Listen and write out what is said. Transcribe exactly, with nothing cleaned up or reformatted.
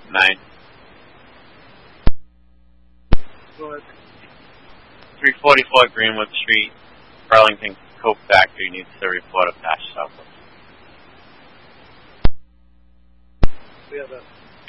Nine. Go ahead. three forty-four Greenwood Street, Burlington Coke Factory needs to report a patch southwest. We have a